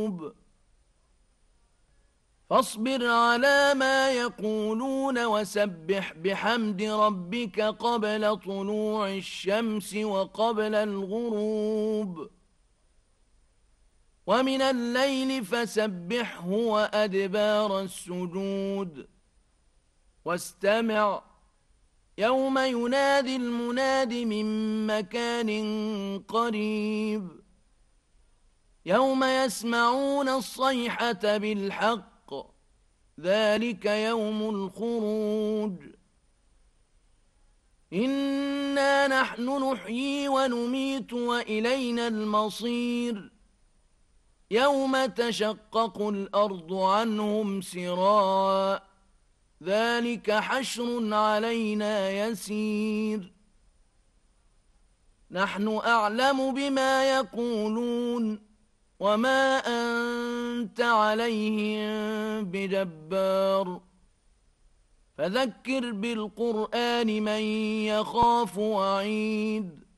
فاصبر على ما يقولون وسبح بحمد ربك قبل طلوع الشمس وقبل الغروب، ومن الليل فسبحه وأدبار السجود. واستمع يوم ينادي المناد من مكان قريب، يوم يسمعون الصيحة بالحق، ذلك يوم الخروج. إنا نحن نحيي ونميت وإلينا المصير. يوم تشقق الأرض عنهم سراعا، ذلك حشر علينا يسير. نحن أعلم بما يقولون وما أنت عليهم بجبار، فذكر بالقرآن من يخاف وعيد.